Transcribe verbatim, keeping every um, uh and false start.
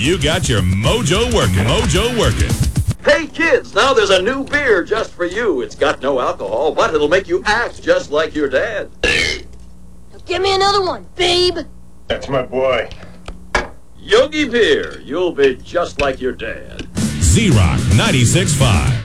You got your mojo working. Mojo working. Hey, kids, now there's a new beer just for you. It's got no alcohol, but it'll make you act just like your dad. Give me another one, babe. That's my boy. Yogi Beer. You'll be just like your dad. Z-Rock ninety-six point five.